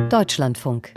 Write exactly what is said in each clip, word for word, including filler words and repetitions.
Deutschlandfunk.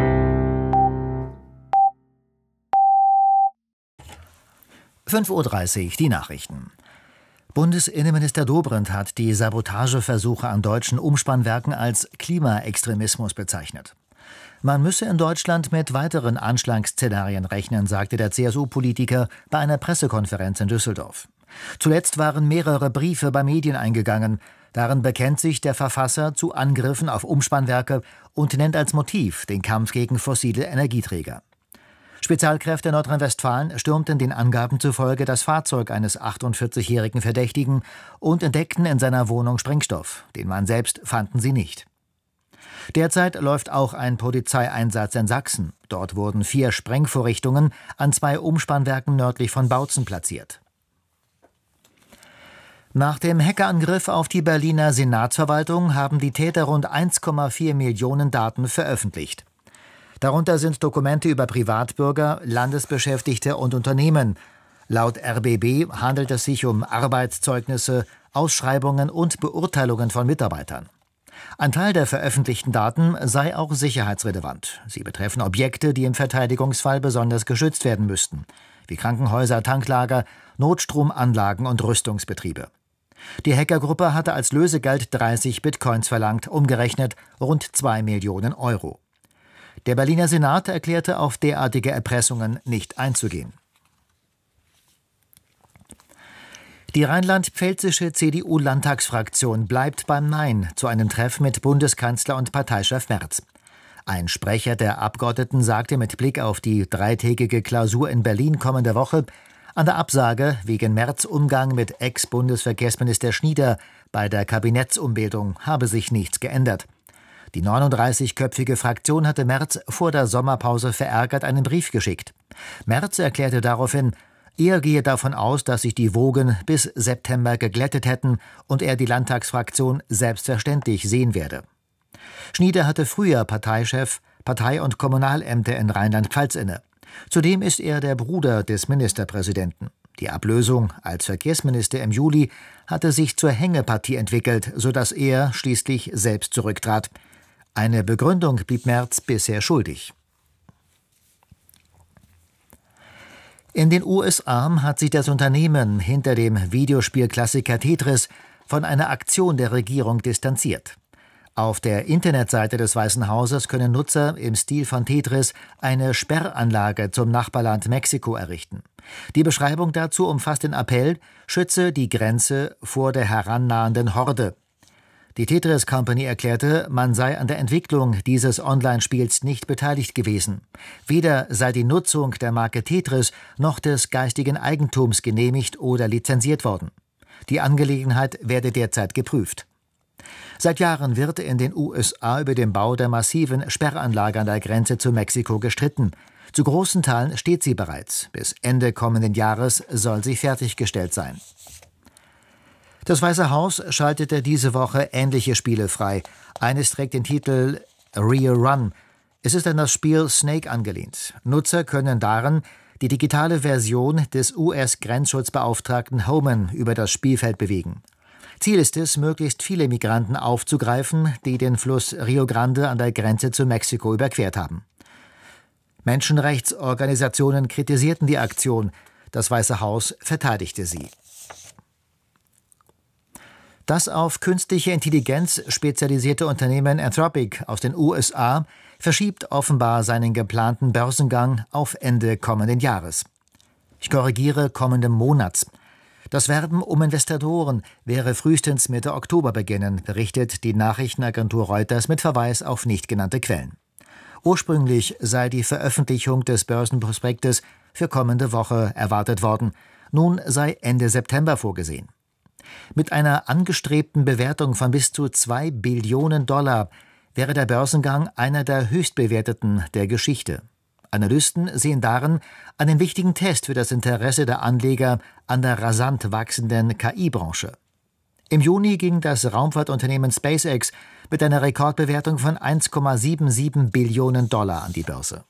fünf Uhr dreißig, die Nachrichten. Bundesinnenminister Dobrindt hat die Sabotageversuche an deutschen Umspannwerken als Klimaextremismus bezeichnet. Man müsse in Deutschland mit weiteren Anschlagsszenarien rechnen, sagte der C S U-Politiker bei einer Pressekonferenz in Düsseldorf. Zuletzt waren mehrere Briefe bei Medien eingegangen. Darin bekennt sich der Verfasser zu Angriffen auf Umspannwerke und nennt als Motiv den Kampf gegen fossile Energieträger. Spezialkräfte Nordrhein-Westfalen stürmten den Angaben zufolge das Fahrzeug eines achtundvierzigjährigen Verdächtigen und entdeckten in seiner Wohnung Sprengstoff. Den Mann selbst fanden sie nicht. Derzeit läuft auch ein Polizeieinsatz in Sachsen. Dort wurden vier Sprengvorrichtungen an zwei Umspannwerken nördlich von Bautzen platziert. Nach dem Hackerangriff auf die Berliner Senatsverwaltung haben die Täter rund eins Komma vier Millionen Daten veröffentlicht. Darunter sind Dokumente über Privatbürger, Landesbeschäftigte und Unternehmen. Laut R B B handelt es sich um Arbeitszeugnisse, Ausschreibungen und Beurteilungen von Mitarbeitern. Ein Teil der veröffentlichten Daten sei auch sicherheitsrelevant. Sie betreffen Objekte, die im Verteidigungsfall besonders geschützt werden müssten, wie Krankenhäuser, Tanklager, Notstromanlagen und Rüstungsbetriebe. Die Hackergruppe hatte als Lösegeld dreißig Bitcoins verlangt, umgerechnet rund zwei Millionen Euro. Der Berliner Senat erklärte, auf derartige Erpressungen nicht einzugehen. Die rheinland-pfälzische C D U-Landtagsfraktion bleibt beim Nein zu einem Treff mit Bundeskanzler und Parteichef Merz. Ein Sprecher der Abgeordneten sagte mit Blick auf die dreitägige Klausur in Berlin kommende Woche, an der Absage wegen Merz' Umgang mit Ex-Bundesverkehrsminister Schnieder bei der Kabinettsumbildung habe sich nichts geändert. Die neununddreißigköpfige Fraktion hatte Merz vor der Sommerpause verärgert einen Brief geschickt. Merz erklärte daraufhin, er gehe davon aus, dass sich die Wogen bis September geglättet hätten und er die Landtagsfraktion selbstverständlich sehen werde. Schnieder hatte früher Parteichef, Partei- und Kommunalämter in Rheinland-Pfalz inne. Zudem ist er der Bruder des Ministerpräsidenten. Die Ablösung als Verkehrsminister im Juli hatte sich zur Hängepartie entwickelt, sodass er schließlich selbst zurücktrat. Eine Begründung blieb Merz bisher schuldig. In den U S A hat sich das Unternehmen hinter dem Videospielklassiker Tetris von einer Aktion der Regierung distanziert. Auf der Internetseite des Weißen Hauses können Nutzer im Stil von Tetris eine Sperranlage zum Nachbarland Mexiko errichten. Die Beschreibung dazu umfasst den Appell, schütze die Grenze vor der herannahenden Horde. Die Tetris Company erklärte, man sei an der Entwicklung dieses Online-Spiels nicht beteiligt gewesen. Weder sei die Nutzung der Marke Tetris noch des geistigen Eigentums genehmigt oder lizenziert worden. Die Angelegenheit werde derzeit geprüft. Seit Jahren wird in den U S A über den Bau der massiven Sperranlage an der Grenze zu Mexiko gestritten. Zu großen Teilen steht sie bereits. Bis Ende kommenden Jahres soll sie fertiggestellt sein. Das Weiße Haus schaltete diese Woche ähnliche Spiele frei. Eines trägt den Titel Real Run. Es ist an das Spiel Snake angelehnt. Nutzer können darin die digitale Version des U S-Grenzschutzbeauftragten Homan über das Spielfeld bewegen. Ziel ist es, möglichst viele Migranten aufzugreifen, die den Fluss Rio Grande an der Grenze zu Mexiko überquert haben. Menschenrechtsorganisationen kritisierten die Aktion. Das Weiße Haus verteidigte sie. Das auf künstliche Intelligenz spezialisierte Unternehmen Anthropic aus den U S A verschiebt offenbar seinen geplanten Börsengang auf Ende kommenden Jahres. Ich korrigiere, kommenden Monats. Das Werben um Investoren wäre frühestens Mitte Oktober beginnen, berichtet die Nachrichtenagentur Reuters mit Verweis auf nicht genannte Quellen. Ursprünglich sei die Veröffentlichung des Börsenprospektes für kommende Woche erwartet worden. Nun sei Ende September vorgesehen. Mit einer angestrebten Bewertung von bis zu zwei Billionen Dollar wäre der Börsengang einer der höchstbewerteten der Geschichte. Analysten sehen darin einen wichtigen Test für das Interesse der Anleger an der rasant wachsenden K I-Branche. Im Juni ging das Raumfahrtunternehmen SpaceX mit einer Rekordbewertung von eins Komma siebenundsiebzig Billionen Dollar an die Börse.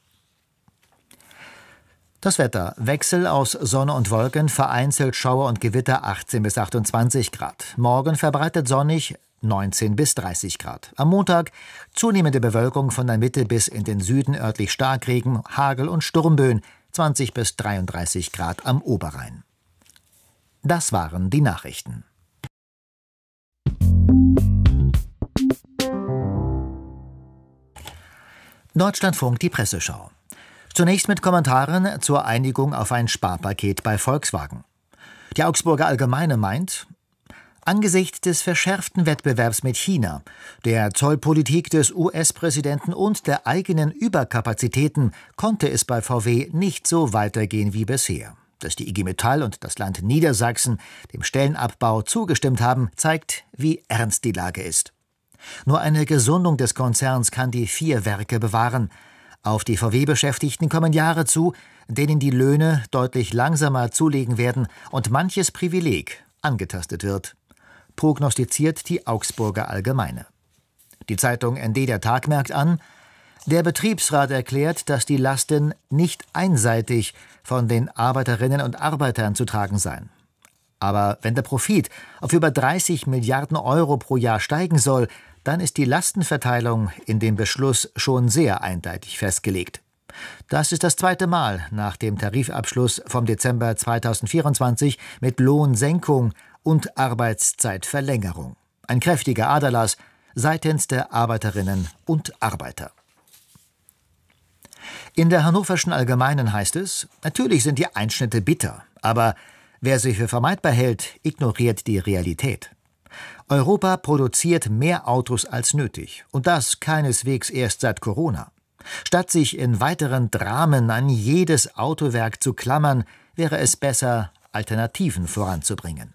Das Wetter: Wechsel aus Sonne und Wolken, vereinzelt Schauer und Gewitter achtzehn bis achtundzwanzig Grad. Morgen verbreitet sonnig, neunzehn bis dreißig Grad. Am Montag zunehmende Bewölkung von der Mitte bis in den Süden, örtlich Starkregen, Hagel und Sturmböen, zwanzig bis dreiunddreißig Grad am Oberrhein. Das waren die Nachrichten. Deutschlandfunk, die Presseschau. Zunächst mit Kommentaren zur Einigung auf ein Sparpaket bei Volkswagen. Die Augsburger Allgemeine meint: Angesichts des verschärften Wettbewerbs mit China, der Zollpolitik des U S-Präsidenten und der eigenen Überkapazitäten konnte es bei V W nicht so weitergehen wie bisher. Dass die I G Metall und das Land Niedersachsen dem Stellenabbau zugestimmt haben, zeigt, wie ernst die Lage ist. Nur eine Gesundung des Konzerns kann die vier Werke bewahren. Auf die V W-Beschäftigten kommen Jahre zu, denen die Löhne deutlich langsamer zulegen werden und manches Privileg angetastet wird, prognostiziert die Augsburger Allgemeine. Die Zeitung N D Der Tag merkt an: Der Betriebsrat erklärt, dass die Lasten nicht einseitig von den Arbeiterinnen und Arbeitern zu tragen seien. Aber wenn der Profit auf über dreißig Milliarden Euro pro Jahr steigen soll, dann ist die Lastenverteilung in dem Beschluss schon sehr eindeutig festgelegt. Das ist das zweite Mal nach dem Tarifabschluss vom Dezember zweitausendvierundzwanzig mit Lohnsenkung und Arbeitszeitverlängerung. Ein kräftiger Aderlass seitens der Arbeiterinnen und Arbeiter. In der Hannoverschen Allgemeinen heißt es: Natürlich sind die Einschnitte bitter, aber wer sie für vermeidbar hält, ignoriert die Realität. Europa produziert mehr Autos als nötig, und das keineswegs erst seit Corona. Statt sich in weiteren Dramen an jedes Autowerk zu klammern, wäre es besser, Alternativen voranzubringen.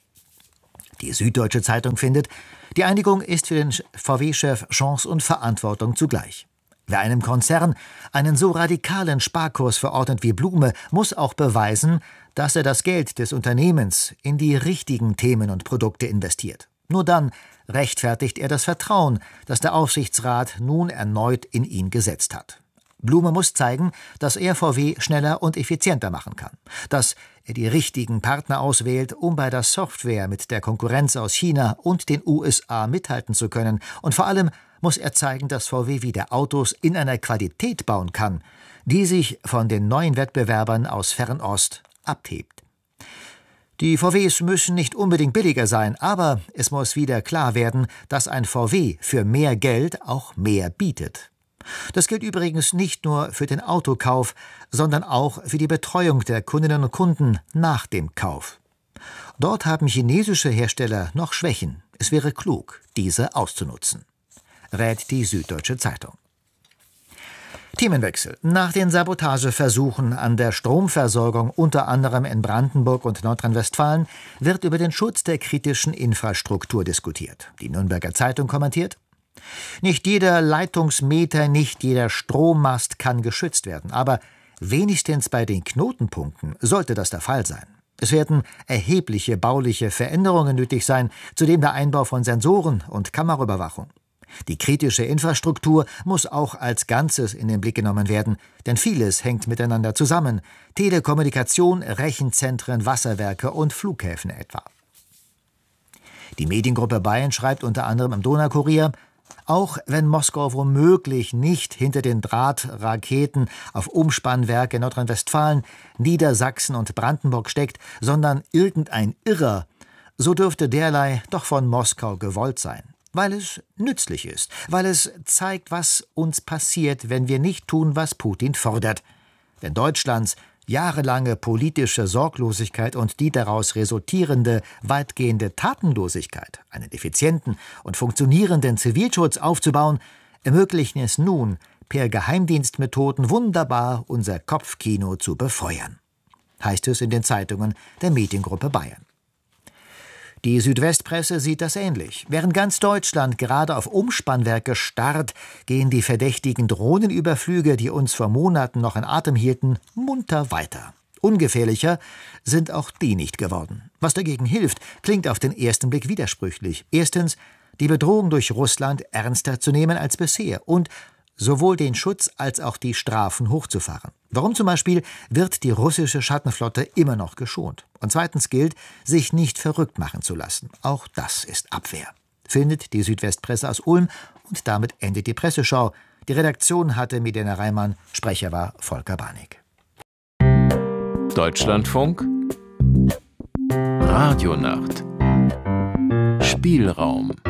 Die Süddeutsche Zeitung findet, die Einigung ist für den V W-Chef Chance und Verantwortung zugleich. Wer einem Konzern einen so radikalen Sparkurs verordnet wie Blume, muss auch beweisen, dass er das Geld des Unternehmens in die richtigen Themen und Produkte investiert. Nur dann rechtfertigt er das Vertrauen, das der Aufsichtsrat nun erneut in ihn gesetzt hat. Blume muss zeigen, dass er V W schneller und effizienter machen kann, dass er die richtigen Partner auswählt, um bei der Software mit der Konkurrenz aus China und den U S A mithalten zu können, und vor allem muss er zeigen, dass V W wieder Autos in einer Qualität bauen kann, die sich von den neuen Wettbewerbern aus Fernost abhebt. Die V Ws müssen nicht unbedingt billiger sein, aber es muss wieder klar werden, dass ein V W für mehr Geld auch mehr bietet. Das gilt übrigens nicht nur für den Autokauf, sondern auch für die Betreuung der Kundinnen und Kunden nach dem Kauf. Dort haben chinesische Hersteller noch Schwächen. Es wäre klug, diese auszunutzen, rät die Süddeutsche Zeitung. Themenwechsel. Nach den Sabotageversuchen an der Stromversorgung unter anderem in Brandenburg und Nordrhein-Westfalen wird über den Schutz der kritischen Infrastruktur diskutiert. Die Nürnberger Zeitung kommentiert: Nicht jeder Leitungsmeter, nicht jeder Strommast kann geschützt werden, aber wenigstens bei den Knotenpunkten sollte das der Fall sein. Es werden erhebliche bauliche Veränderungen nötig sein, zudem der Einbau von Sensoren und Kameraüberwachung. Die kritische Infrastruktur muss auch als Ganzes in den Blick genommen werden, denn vieles hängt miteinander zusammen. Telekommunikation, Rechenzentren, Wasserwerke und Flughäfen etwa. Die Mediengruppe Bayern schreibt unter anderem im Donaukurier: Auch wenn Moskau womöglich nicht hinter den Drahtraketen auf Umspannwerke in Nordrhein-Westfalen, Niedersachsen und Brandenburg steckt, sondern irgendein Irrer, so dürfte derlei doch von Moskau gewollt sein. Weil es nützlich ist, weil es zeigt, was uns passiert, wenn wir nicht tun, was Putin fordert. Denn Deutschlands jahrelange politische Sorglosigkeit und die daraus resultierende weitgehende Tatenlosigkeit, einen effizienten und funktionierenden Zivilschutz aufzubauen, ermöglichen es nun, per Geheimdienstmethoden wunderbar unser Kopfkino zu befeuern, heißt es in den Zeitungen der Mediengruppe Bayern. Die Südwestpresse sieht das ähnlich. Während ganz Deutschland gerade auf Umspannwerke starrt, gehen die verdächtigen Drohnenüberflüge, die uns vor Monaten noch in Atem hielten, munter weiter. Ungefährlicher sind auch die nicht geworden. Was dagegen hilft, klingt auf den ersten Blick widersprüchlich. Erstens, die Bedrohung durch Russland ernster zu nehmen als bisher und sowohl den Schutz als auch die Strafen hochzufahren. Warum zum Beispiel wird die russische Schattenflotte immer noch geschont? Und zweitens gilt, sich nicht verrückt machen zu lassen. Auch das ist Abwehr. findet die Südwestpresse aus Ulm, und damit endet die Presseschau. Die Redaktion hatte Milena Reimann, Sprecher war Volker Barnig. Deutschlandfunk Radionacht Spielraum